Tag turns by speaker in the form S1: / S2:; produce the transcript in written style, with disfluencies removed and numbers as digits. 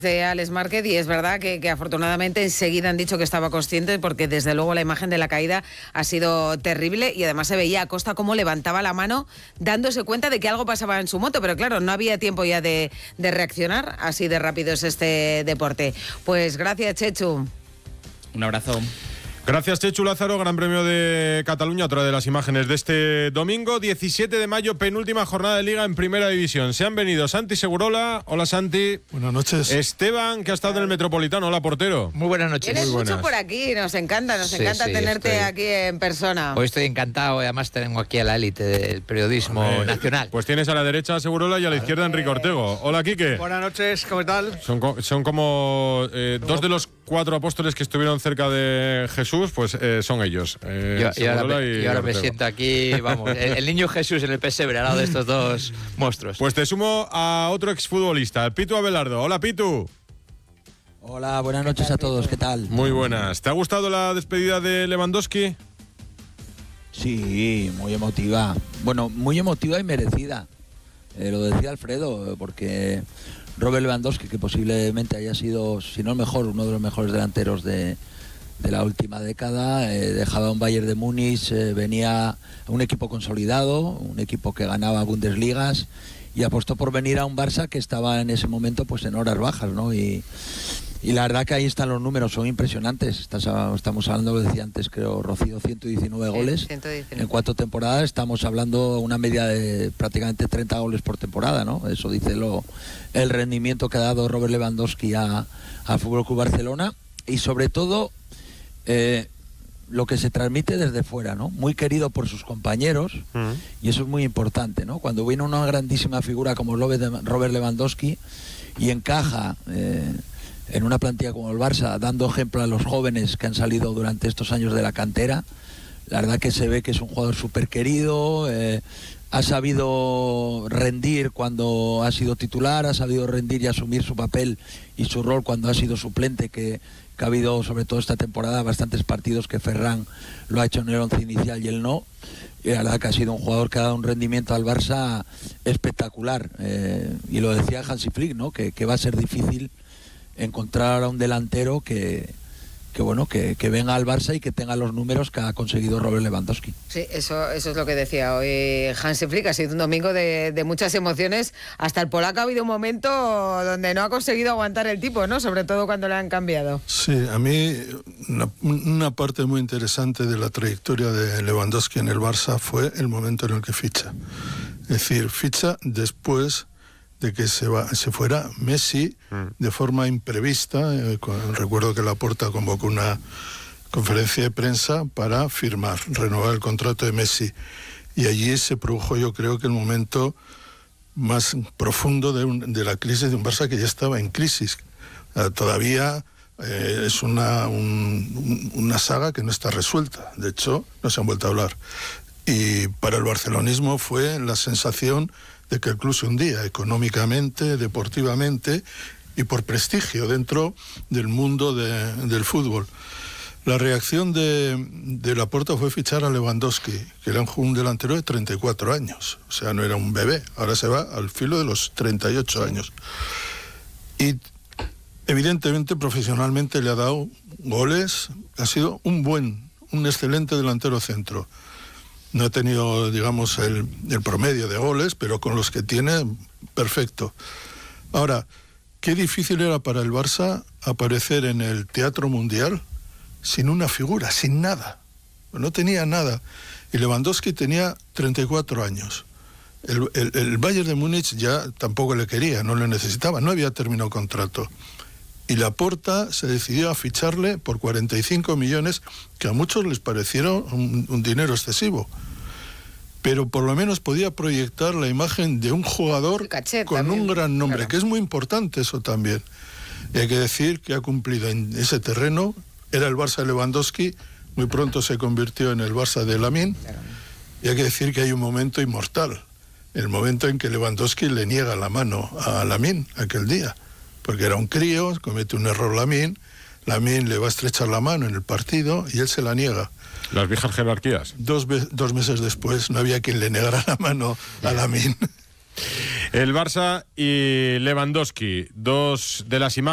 S1: De Alex Márquez, y es verdad que afortunadamente enseguida han dicho que estaba consciente, porque desde luego la imagen de la caída ha sido terrible, y además se veía a Costa cómo levantaba la mano dándose cuenta de que algo pasaba en su moto, pero claro, no había tiempo ya de reaccionar. Así de rápido es este deporte. Pues gracias, Chechu.
S2: Un abrazo.
S3: Gracias, Chechu Lázaro. Gran Premio de Cataluña, otra de las imágenes de este domingo, 17 de mayo, penúltima jornada de Liga en Primera División. Se han venido Santi Segurola. Hola, Santi.
S4: Buenas noches.
S3: Esteban, que ha estado en el Metropolitano. Hola, portero.
S2: Muy buenas noches.
S1: Tienes
S3: Muy buenas.
S1: mucho por aquí, nos encanta tenerte aquí en persona.
S2: Hoy estoy encantado, además tengo aquí a la élite del periodismo nacional.
S3: Pues tienes a la derecha a Segurola y a la izquierda a Enrique Ortego. Hola, Quique.
S5: Buenas noches, ¿cómo tal?
S3: Son como dos de los 4 apóstoles que estuvieron cerca de Jesús, pues son ellos.
S2: Y ahora me siento aquí, vamos, el niño Jesús en el pesebre al lado de estos dos monstruos.
S3: Pues te sumo a otro exfutbolista, el Pitu Abelardo. Hola, Pitu.
S6: Hola, buenas noches a todos, ¿qué tal?
S3: Muy buenas. ¿Te ha gustado la despedida de Lewandowski?
S6: Sí, muy emotiva. Bueno, muy emotiva y merecida. Lo decía Alfredo, porque Robert Lewandowski, que posiblemente haya sido, si no el mejor, uno de los mejores delanteros de la última década, dejaba un Bayern de Múnich, venía a un equipo consolidado, un equipo que ganaba Bundesligas, y apostó por venir a un Barça que estaba en ese momento pues en horas bajas, ¿no? Y la verdad que ahí están los números, son impresionantes. Estamos hablando, lo decía antes, creo, Rocío, 119 goles
S1: 119.
S6: en 4 temporadas. Estamos hablando una media de prácticamente 30 goles por temporada, ¿no? Eso dice el rendimiento que ha dado Robert Lewandowski al Fútbol Club Barcelona, y sobre todo lo que se transmite desde fuera, ¿no? Muy querido por sus compañeros, y eso es muy importante, ¿no? Cuando viene una grandísima figura como Robert Lewandowski y encaja en una plantilla como el Barça, dando ejemplo a los jóvenes que han salido durante estos años de la cantera, la verdad que se ve que es un jugador súper querido, ha sabido rendir cuando ha sido titular, ha sabido rendir y asumir su papel y su rol cuando ha sido suplente, que ha habido, sobre todo esta temporada, bastantes partidos que Ferran lo ha hecho en el 11 inicial y él no. Y la verdad que ha sido un jugador que ha dado un rendimiento al Barça espectacular. Y lo decía Hansi Flick, ¿no? Que va a ser difícil encontrar a un delantero que venga al Barça y que tenga los números que ha conseguido Robert Lewandowski.
S1: Sí, eso es lo que decía hoy Hansi Flick. Ha sido un domingo de muchas emociones. Hasta el polaco ha habido un momento donde no ha conseguido aguantar el tipo, ¿no? Sobre todo cuando le han cambiado.
S4: Sí, a mí una parte muy interesante de la trayectoria de Lewandowski en el Barça fue el momento en el que ficha. Es decir, ficha después de que se fuera Messi de forma imprevista. Recuerdo que Laporta convocó una conferencia de prensa para renovar el contrato de Messi, y allí se produjo, yo creo, que el momento más profundo de la crisis de un Barça que ya estaba en crisis. Todavía es una saga que no está resuelta, de hecho no se han vuelto a hablar, y para el barcelonismo fue la sensación de que el club se hundía económicamente, deportivamente y por prestigio dentro del mundo del fútbol. La reacción de Laporta fue fichar a Lewandowski, que era un delantero de 34 años, o sea, no era un bebé, ahora se va al filo de los 38 años. Y evidentemente, profesionalmente le ha dado goles, ha sido un excelente delantero centro. No ha tenido, digamos, el promedio de goles, pero con los que tiene, perfecto. Ahora, qué difícil era para el Barça aparecer en el teatro mundial sin una figura, sin nada. No tenía nada. Y Lewandowski tenía 34 años. El Bayern de Múnich ya tampoco le quería, no le necesitaba, no había terminado contrato. Y Laporta se decidió a ficharle por 45 millones, que a muchos les parecieron un dinero excesivo. Pero por lo menos podía proyectar la imagen de un jugador con también un gran nombre, claro, que es muy importante eso también. Y hay que decir que ha cumplido en ese terreno. Era el Barça de Lewandowski, muy pronto se convirtió en el Barça de Lamine, y hay que decir que hay un momento inmortal, el momento en que Lewandowski le niega la mano a Lamine aquel día, porque era un crío, comete un error Lamine le va a estrechar la mano en el partido y él se la niega.
S3: Las viejas jerarquías.
S4: 2 meses después no había quien le negara la mano a Lamine.
S3: El Barça y Lewandowski, dos de las imágenes